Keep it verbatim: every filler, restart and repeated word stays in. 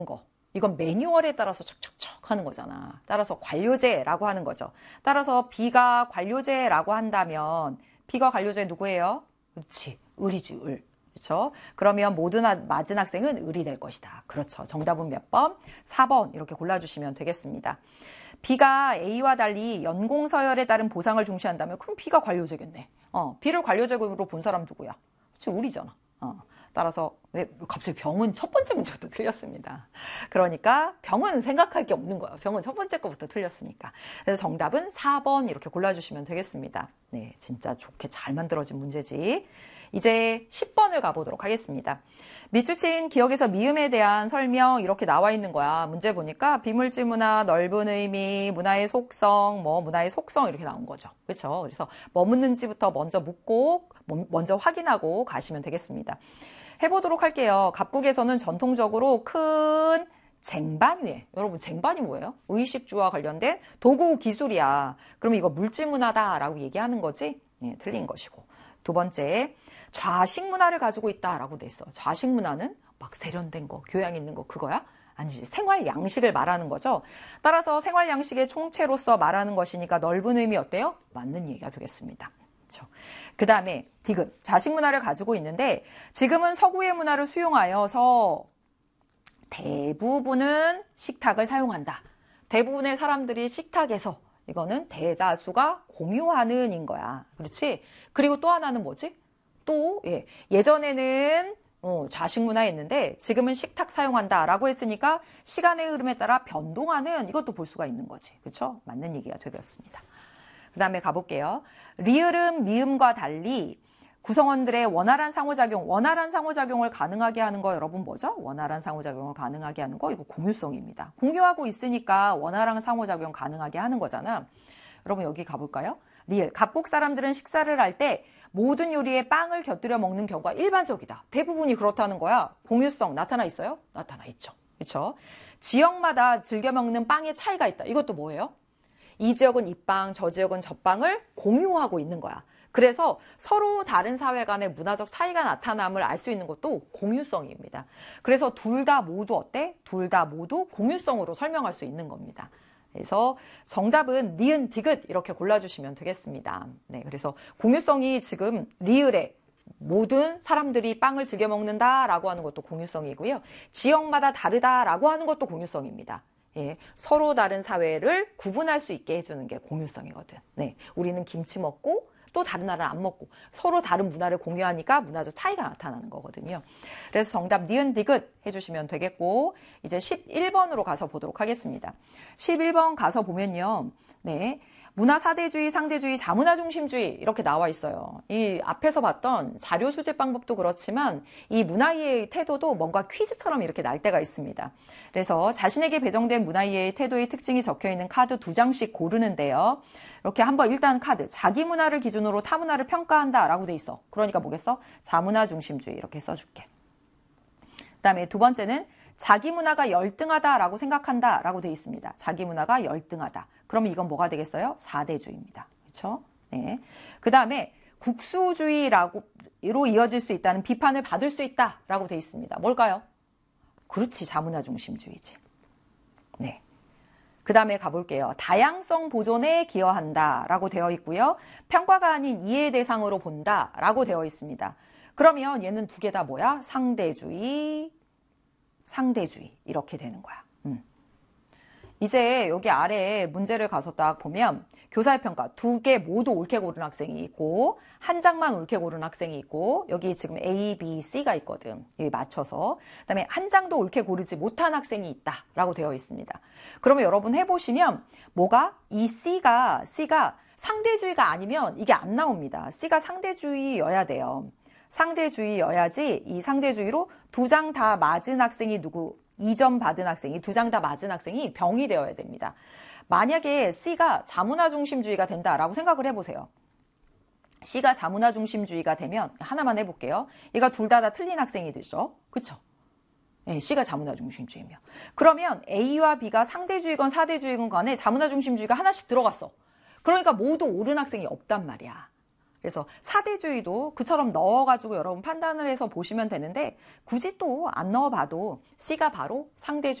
거. 이건 매뉴얼에 따라서 척척척 하는 거잖아. 따라서 관료제라고 하는 거죠. 따라서 B가 관료제라고 한다면 B가 관료제 누구예요? 그렇지. 을이지, 을. 그렇죠? 그러면 모든 맞은 학생은 을이 될 것이다. 그렇죠. 정답은 몇 번? 사 번 이렇게 골라주시면 되겠습니다. B가 A와 달리 연공서열에 따른 보상을 중시한다면 그럼 B가 관료제겠네. 어, B를 관료제로 본 사람 누구야? 그렇지, 을이잖아. 어. 따라서 왜 갑자기 병은 첫 번째 문제부터 틀렸습니다. 그러니까 병은 생각할 게 없는 거예요. 병은 첫 번째 거부터 틀렸으니까. 그래서 정답은 사 번 이렇게 골라주시면 되겠습니다. 네, 진짜 좋게 잘 만들어진 문제지. 이제 십 번을 가보도록 하겠습니다. 밑줄친 기억에서 미음에 대한 설명 이렇게 나와 있는 거야. 문제 보니까 비물질 문화, 넓은 의미, 문화의 속성, 뭐 문화의 속성 이렇게 나온 거죠. 그렇죠? 그래서 뭐 묻는지부터 먼저 묻고 먼저 확인하고 가시면 되겠습니다. 해보도록 할게요. 갑국에서는 전통적으로 큰 쟁반 위에, 여러분 쟁반이 뭐예요? 의식주와 관련된 도구 기술이야. 그러면 이거 물질 문화다라고 얘기하는 거지? 네, 틀린 것이고. 두 번째, 좌식 문화를 가지고 있다라고 돼 있어. 좌식 문화는 막 세련된 거, 교양 있는 거 그거야? 아니지, 생활 양식을 말하는 거죠. 따라서 생활 양식의 총체로서 말하는 것이니까 넓은 의미 어때요? 맞는 얘기가 되겠습니다. 그렇죠. 그 다음에 디귿, 자식 문화를 가지고 있는데 지금은 서구의 문화를 수용하여서 대부분은 식탁을 사용한다. 대부분의 사람들이 식탁에서 이거는 대다수가 공유하는 인 거야. 그렇지? 그리고 또 하나는 뭐지? 또 예, 예전에는 어, 좌식 문화였는데 지금은 식탁 사용한다라고 했으니까 시간의 흐름에 따라 변동하는 이것도 볼 수가 있는 거지. 그렇죠? 맞는 얘기가 되겠습니다. 그 다음에 가볼게요. 리을은 미음과 달리 구성원들의 원활한 상호작용, 원활한 상호작용을 가능하게 하는 거 여러분 뭐죠? 원활한 상호작용을 가능하게 하는 거 이거 공유성입니다. 공유하고 있으니까 원활한 상호작용 가능하게 하는 거잖아. 여러분 여기 가볼까요? 리을, 갑국 사람들은 식사를 할 때 모든 요리에 빵을 곁들여 먹는 경우가 일반적이다. 대부분이 그렇다는 거야. 공유성 나타나 있어요? 나타나 있죠. 그렇죠? 지역마다 즐겨 먹는 빵의 차이가 있다. 이것도 뭐예요? 이 지역은 이 빵, 저 지역은 저 빵을 공유하고 있는 거야. 그래서 서로 다른 사회 간의 문화적 차이가 나타남을 알 수 있는 것도 공유성입니다. 그래서 둘 다 모두 어때? 둘 다 모두 공유성으로 설명할 수 있는 겁니다. 그래서 정답은 니은, 디귿 이렇게 골라주시면 되겠습니다. 네, 그래서 공유성이 지금 리을에 모든 사람들이 빵을 즐겨 먹는다라고 하는 것도 공유성이고요. 지역마다 다르다라고 하는 것도 공유성입니다. 예, 서로 다른 사회를 구분할 수 있게 해주는 게 공유성이거든. 네, 우리는 김치 먹고 또 다른 나라는 안 먹고 서로 다른 문화를 공유하니까 문화적 차이가 나타나는 거거든요. 그래서 정답 니은 디귿 해주시면 되겠고 이제 십일 번으로 가서 보도록 하겠습니다. 십일 번 가서 보면요. 네. 문화 사대주의, 상대주의, 자문화 중심주의 이렇게 나와 있어요. 이 앞에서 봤던 자료 수집 방법도 그렇지만 이 문화이해의 태도도 뭔가 퀴즈처럼 이렇게 날 때가 있습니다. 그래서 자신에게 배정된 문화이해의 태도의 특징이 적혀있는 카드 두 장씩 고르는데요. 이렇게 한번 일단 카드, 자기 문화를 기준으로 타 문화를 평가한다 라고 돼 있어. 그러니까 뭐겠어? 자문화 중심주의 이렇게 써줄게. 그 다음에 두 번째는 자기 문화가 열등하다라고 생각한다라고 되어 있습니다. 자기 문화가 열등하다. 그러면 이건 뭐가 되겠어요? 사대주의입니다. 그렇죠? 네. 그 다음에 국수주의라고 로 이어질 수 있다는 비판을 받을 수 있다라고 되어 있습니다. 뭘까요? 그렇지, 자문화 중심주의지. 네. 그 다음에 가볼게요. 다양성 보존에 기여한다라고 되어 있고요. 평가가 아닌 이해 대상으로 본다라고 되어 있습니다. 그러면 얘는 두 개 다 뭐야? 상대주의, 상대주의 이렇게 되는 거야. 음. 이제 여기 아래에 문제를 가서 딱 보면 교사의 평가 두 개 모두 옳게 고른 학생이 있고 한 장만 옳게 고른 학생이 있고 여기 지금 A, B, C가 있거든. 여기 맞춰서. 그다음에 한 장도 옳게 고르지 못한 학생이 있다라고 되어 있습니다. 그러면 여러분 해보시면 뭐가? 이 C가 C가 상대주의가 아니면 이게 안 나옵니다. C가 상대주의여야 돼요. 상대주의여야지 이 상대주의로 두 장 다 맞은 학생이 누구? 이 점 받은 학생이 두 장 다 맞은 학생이 병이 되어야 됩니다. 만약에 C가 자문화 중심주의가 된다라고 생각을 해보세요. C가 자문화 중심주의가 되면 하나만 해볼게요. 얘가 둘 다 다 틀린 학생이 되죠. 그쵸? 네, C가 자문화 중심주의면. 그러면 A와 B가 상대주의건 사대주의건 간에 자문화 중심주의가 하나씩 들어갔어. 그러니까 모두 옳은 학생이 없단 말이야. 그래서 사대주의도 그처럼 넣어가지고 여러분 판단을 해서 보시면 되는데 굳이 또 안 넣어봐도 C가 바로 상대주의